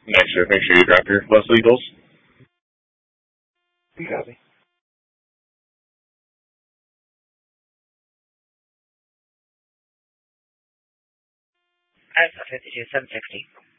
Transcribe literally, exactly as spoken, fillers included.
Next shift, make sure you drop your plus legals. You copy. Alpha fifty-two, seven sixty.